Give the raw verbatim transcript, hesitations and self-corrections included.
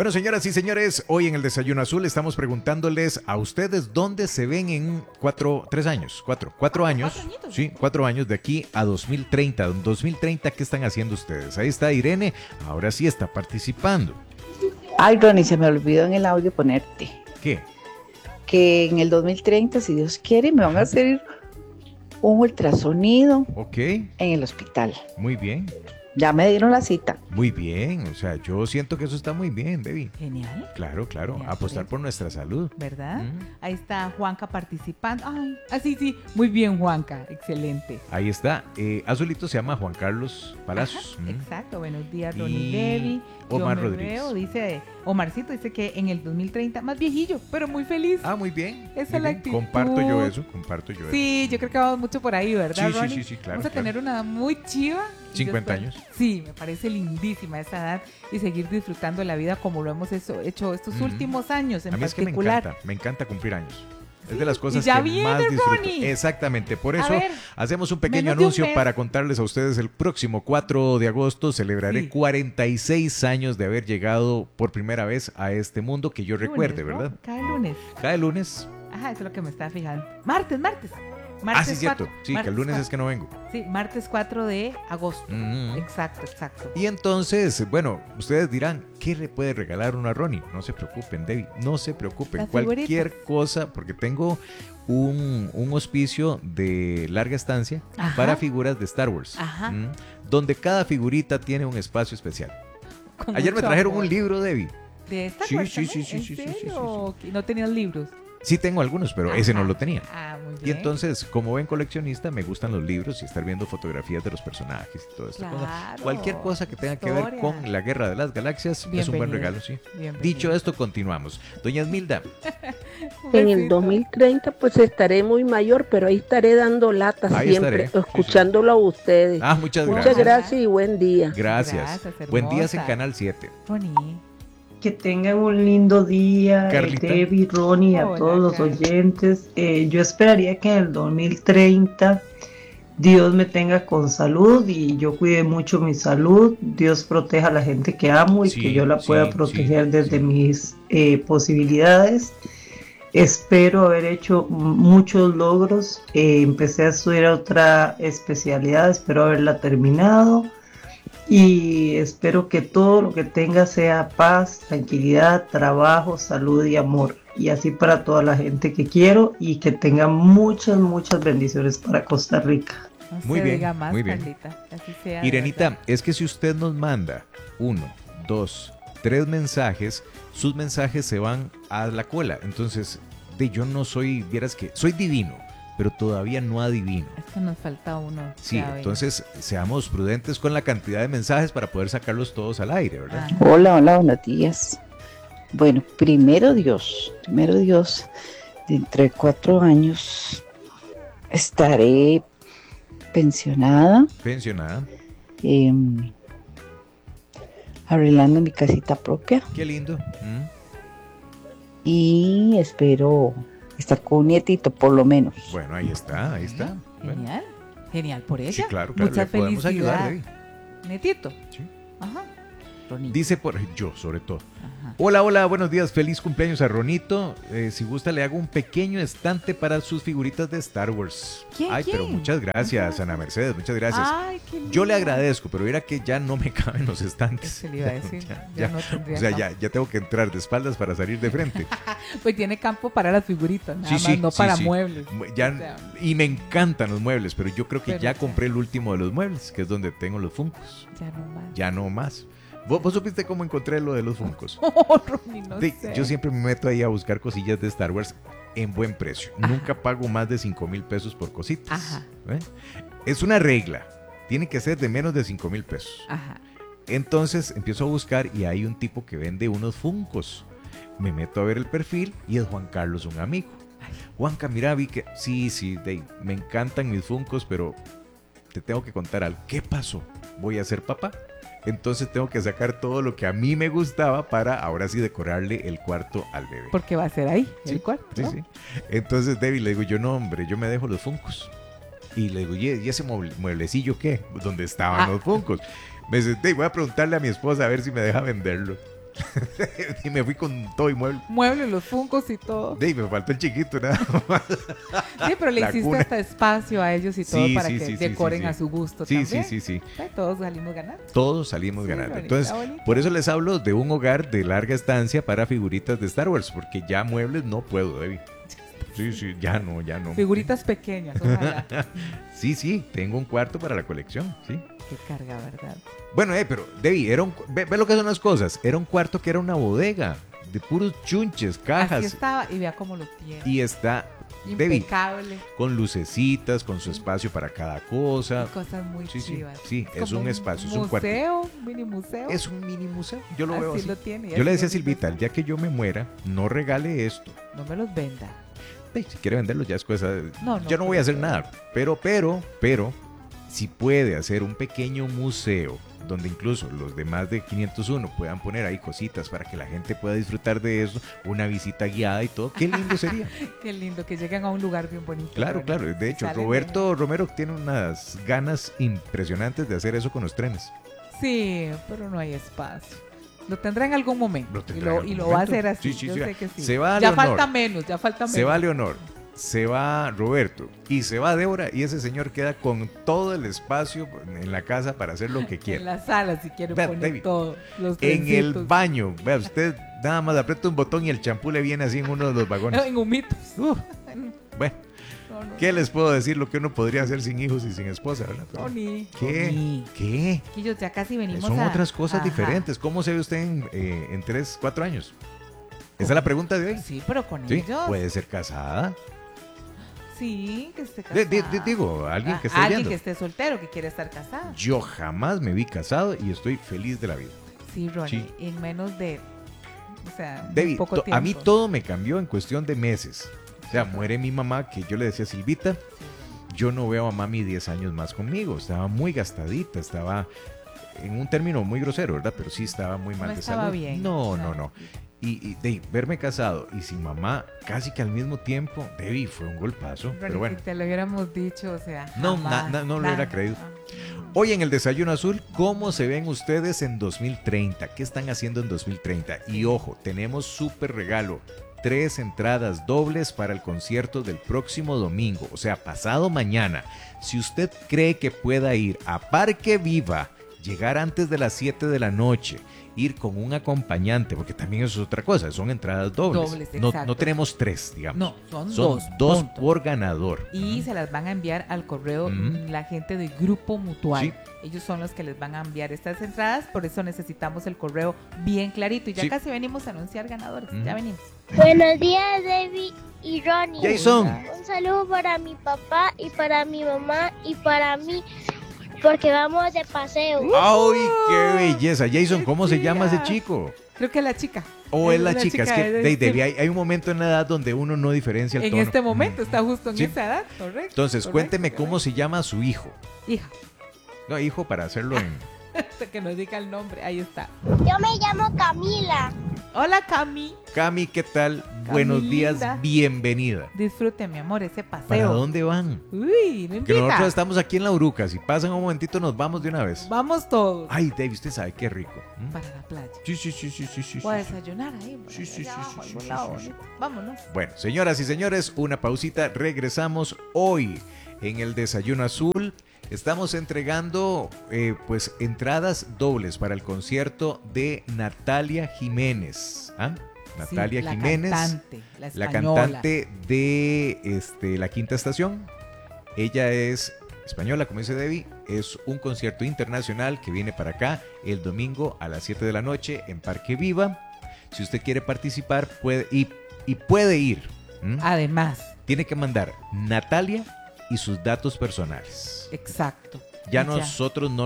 Bueno, señoras y señores, hoy en el Desayuno Azul estamos preguntándoles a ustedes dónde se ven en cuatro, tres años, cuatro, cuatro años, cuatro añitos. sí, cuatro años de aquí a dos mil treinta. En dos mil treinta, ¿qué están haciendo ustedes? Ahí está Irene, ahora sí está participando. Ay, Ronnie, se me olvidó en el audio ponerte ¿Qué? que en el dos mil treinta, si Dios quiere, me van a hacer un ultrasonido Ok, en el hospital. muy bien, Ya me dieron la cita. muy bien. O sea, yo siento que eso está muy bien, Debbie. Genial, Claro, claro, Genial, apostar por por nuestra salud. ¿verdad? Mm. Ahí está Juanca participando. Ay, así sí, muy bien, Juanca, excelente. Ahí está. Eh, Azulito se llama Juan Carlos Palacios. Ajá, Mm. exacto, buenos días, Ronnie Y Debbie. Omar Yo me Rodríguez. veo, dice Omarcito, dice que en el dos mil treinta, más viejillo, pero muy feliz. Ah, muy bien. Esa muy es la bien. actitud. Comparto yo eso, comparto yo Sí, yo creo que vamos mucho por ahí, ¿verdad, Sí, sí, Ronnie? sí, sí, claro, Vamos a claro. tener una edad muy chiva. y cincuenta después- años. Sí, me parece lindísima esa edad y seguir disfrutando la vida como lo hemos hecho, hecho estos Ujú. últimos años en A mí es que me particular. encanta, me encanta cumplir años. Es Sí, de las y cosas ya que viene, más disfruto. Ronnie. Exactamente, por A eso ver, hacemos un pequeño menos de un anuncio mes. para contarles a ustedes el próximo cuatro de agosto celebraré Sí. cuarenta y seis años de haber llegado por primera vez a este mundo que yo lunes, recuerde, ¿no? ¿verdad? Cada lunes. Cada lunes. Ajá, eso es lo que me estaba fijando. Martes, martes. Ah, Martes sí, cierto. cuatro, Sí, que el martes lunes cuatro. es que no vengo. Sí, martes cuatro de agosto. Ujú. Exacto, exacto. Y entonces, bueno, ustedes dirán, ¿qué le puede regalar uno a Ronnie? No se preocupen, Debbie, no se preocupen. Las Cualquier figuritas. cosa, porque tengo un, un hospicio de larga estancia Ajá. para figuras de Star Wars, Ajá. ¿m? donde cada figurita tiene un espacio especial. Con Ayer me mucho trajeron amor. un libro, Debbie. ¿De esta Sí, cosa, sí, ¿no? sí, sí, ¿En sí, sí, sí, serio? ¿No tenías libros? Sí tengo algunos, pero ese no Ajá. lo tenía. Ah, muy Y bien. entonces, como ven coleccionista, me gustan los libros y estar viendo fotografías de los personajes y todo esto. Claro, Cualquier cosa que tenga que ver historia. con la Guerra de las Galaxias es un buen Bienvenido. regalo, sí. Bienvenido. Dicho esto, continuamos. Doña Esmilda, Un En el besito. dos mil treinta pues estaré muy mayor, pero ahí estaré dando lata Ahí siempre, estaré, sí, escucándolo a ustedes. ah, muchas Muchas gracias. gracias y buen día. Gracias. Gracias, Buen día en hermosa. Canal siete. Ronnie. Que tengan un lindo día, eh, Carlita. Debbie, Ronnie, a Hola, todos los Carla. oyentes. Eh, yo esperaría que en el dos mil treinta Dios me tenga con salud y yo cuide mucho mi salud. Dios proteja a la gente que amo y Sí, que yo la sí, pueda sí, proteger desde sí. mis eh, posibilidades. Espero haber hecho m- muchos logros. Eh, empecé a estudiar otra especialidad, espero haberla terminado. Y espero que todo lo que tenga sea paz, tranquilidad, trabajo, salud y amor. Y así para toda la gente que quiero y que tenga muchas, muchas bendiciones para Costa Rica. No Muy se bien, diga más, muy bien. Carlita. Así sea. de Irenita, verdad. es que si usted nos manda uno, dos, tres mensajes, sus mensajes se van a la cola. Entonces, de yo no soy, vieras que, soy divino, pero todavía no adivino. Es que nos falta uno. Sí, ya ven. entonces seamos prudentes con la cantidad de mensajes para poder sacarlos todos al aire, ¿verdad? Ah, Hola, hola, buenos días. Bueno, primero Dios, primero Dios, dentro de cuatro años estaré pensionada, Pensionada. eh, arreglando mi casita propia Qué lindo. Mm. y espero estar con un nietito por lo menos. Bueno, ahí está, ahí está. Bueno, Genial. Genial por ella. sí, claro, claro, Mucha le podemos ayudar, felicidad. Debbie. Netito. Sí. Ajá. Ronnie. Dice por yo, sobre todo. Ajá. Hola, hola, buenos días, feliz cumpleaños a Ronito. Eh, si gusta le hago un pequeño estante para sus figuritas de Star Wars. ¿Quién, Ay, pero quién? muchas gracias, Ajá. Ana Mercedes, muchas gracias. Ay, qué lindo. Yo le agradezco, pero mira que ya no me caben los estantes. Eso le iba a decir. Ya, Ya ya. no tendría O sea, campo. ya, ya tengo que entrar de espaldas para salir de frente. Pues tiene campo para las figuritas, nada Sí, más, sí, no sí, para sí. muebles. Mu- ya- O sea, y me encantan los muebles, pero yo creo que Pero ya ya. compré el último de los muebles, que es donde tengo los Funkos. ya no más. Ya no más. ¿Vos, vos supiste cómo encontré lo de los Funkos? Oh, Ronnie, no De- sé. Yo siempre me meto ahí a buscar cosillas de Star Wars en buen precio. Ajá. Nunca pago más de cinco mil pesos por cositas. Ajá. ¿eh? Es una regla. Tiene que ser de menos de cinco mil pesos. Ajá. Entonces empiezo a buscar y hay un tipo que vende unos Funkos. Me meto a ver el perfil y es Juan Carlos, un amigo. Juanca, mira, vi que... Sí, sí, de- me encantan mis Funkos, pero te tengo que contar algo. ¿Qué pasó? Voy a ser papá. Entonces tengo que sacar todo lo que a mí me gustaba para ahora sí decorarle el cuarto al bebé. Porque va a ser ahí, Sí, el cuarto. Sí, ¿no? sí. Entonces, Debbie, le digo yo, no, hombre, yo me dejo los Funkos. Y le digo, ¿y y ese mueble- mueblecillo qué? ¿Dónde estaban Ah. los Funkos? Me dice, "Dey, voy a preguntarle a mi esposa a ver si me deja venderlo." Y me fui con todo y mueble. Muebles, los funcos y todo. De ahí me faltó el chiquito, nada más. Sí, pero le La hiciste cuna. hasta espacio a ellos y todo Sí, para sí, que sí, sí, decoren sí, sí. a su gusto Sí, también. sí, sí, sí. Sí, todos salimos ganando. Todos salimos Sí, ganando. Ronnie, Entonces, está bonito. por eso les hablo de un hogar de larga estancia para figuritas de Star Wars, porque ya muebles no puedo, Debbie. Sí, sí, ya no, ya no. Figuritas pequeñas, ojalá. Sí, sí, tengo un cuarto para la colección, sí. Qué carga, ¿verdad? Bueno, eh, pero Debbie, era un, ve, ve lo que son las cosas. Era un cuarto que era una bodega de puros chunches, Así cajas. estaba y vea cómo lo tiene. Y está, Debbie, Impecable. con lucecitas, con su espacio para cada cosa. Cosas muy Sí, sí, chivas. sí, es Como un espacio, es un cuarto. museo, un mini museo. Es un mini museo, yo lo Así veo así. lo tiene, y Yo le así decía a lo Silvita, el dice. día que yo me muera, no regale esto. No me los venda. Ey, si quiere venderlo ya es cosa de- No, no, yo no voy a pero- hacer nada, pero, pero, pero, si puede hacer un pequeño museo donde incluso los de más de quinientos uno puedan poner ahí cositas para que la gente pueda disfrutar de eso, una visita guiada y todo, qué lindo sería. Qué lindo que lleguen a un lugar bien bonito. Claro, Ronnie. claro, de hecho, Salen Roberto Romero tiene unas ganas impresionantes de hacer eso con los trenes. de- Sí, pero no hay espacio. Lo tendrá en algún momento. Lo y tendrá lo, en y algún lo va a momento. hacer así. Sí, sí, Yo sí. sé que sí. Se va ya Leonor. falta menos, ya falta menos. Se va Leonor, se va Roberto y se va Débora y ese señor queda con todo el espacio en la casa para hacer lo que En quiera. la sala, si quiere Vea, poner David, todo. Los En el trencitos. baño, vea usted, nada más aprieta un botón y el champú le viene así en uno de los vagones. En humitos. Uh, bueno, No, no, ¿qué les puedo decir lo que uno podría hacer sin hijos y sin esposa, verdad? no, ni. ¿Qué? Ni. ¿Qué? Chiquillos, ya casi venimos Son a- otras cosas Ajá. diferentes. ¿Cómo se ve usted en, eh, en tres, cuatro años? Esa es la pregunta de hoy. Sí, pero con ¿Sí? ellos. ¿Puede ser casada? Sí, que esté De- casado. de- de- digo, alguien que Ah, esté Alguien viendo. que esté soltero, que quiere estar casado. Yo jamás me vi casado y estoy feliz de la vida. Sí, Ronnie, Sí. en menos de, o sea, muy David, poco to- tiempo. a mí todo me cambió en cuestión de meses. O sea, muere mi mamá, que yo le decía a Silvita, yo no veo a mami diez años más conmigo. Estaba muy gastadita, estaba en un término muy grosero, ¿verdad? Pero sí estaba muy mal No de estaba salud. bien. No, no, no. Y, y de verme casado y sin mamá casi que al mismo tiempo, David, fue un golpazo. Ronnie, Pero bueno. si te lo hubiéramos dicho, o sea, No, jamás, na- na- no lo hubiera nada. creído. Ah. Hoy en el Desayuno Azul, ¿cómo se ven ustedes en dos mil treinta? ¿Qué están haciendo en dos mil treinta? Y ojo, tenemos súper regalo. Tres entradas dobles para el concierto del próximo domingo, o sea, pasado mañana. Si usted cree que pueda ir a Parque Viva, llegar antes de las siete de la noche, ir con un acompañante, porque también eso es otra cosa, son entradas dobles. Dobles, no, exacto. no tenemos tres, digamos. No, son, son dos. dos punto. por ganador. Y se las van a enviar al correo Ujú. mm, la gente de Grupo Mutual. Sí. Ellos son los que les van a enviar estas entradas, por eso necesitamos el correo bien clarito. Y ya Sí. casi venimos a anunciar ganadores, Ujú. ya venimos. Buenos días, David y Ronnie. Jason. Un saludo para mi papá y para mi mamá y para mí, porque vamos de paseo. ¡Ay, qué belleza! Jason, ¿cómo se llama ese chida. chico? Creo que es la chica. O es la chica, es que es- de- de- hay, hay un momento en la edad donde uno no diferencia el en tono. este momento está justo en Sí. esa edad, correcto. Entonces, correcto, cuénteme cómo correcto. se llama su hijo. Hija, No, hijo, para hacerlo en... que nos diga el nombre, ahí está. Yo me llamo Camila. Hola, Cami. Cami, ¿qué tal? Buenos días, linda. bienvenida. Disfrute, mi amor, ese paseo. ¿Para dónde van? Uy, no Que invita. nosotros estamos aquí en La Uruca. Si pasan un momentito, nos vamos de una vez. Vamos todos Ay, David, usted sabe qué rico. ¿Mm? para la playa. Sí, sí, sí, sí, sí, sí. O a sí, sí. desayunar ahí. por Sí, allá sí, sí, abajo, sí, algún sí, lado, sí, sí. ¿no? Vámonos. Bueno, señoras y señores, una pausita. Regresamos hoy en el Desayuno Azul. Estamos entregando eh, pues entradas dobles para el concierto de Natalia Jiménez. ¿Ah? Natalia Sí, la Jiménez, cantante, la, la española. cantante de este, La Quinta Estación. Ella es española, como dice Debbie. Es un concierto internacional que viene para acá el domingo a las siete de la noche en Parque Viva. Si usted quiere participar puede, y, y puede ir. ¿Mm? Además, Tiene que mandar Natalia y sus datos personales. exacto. Ya Y nosotros no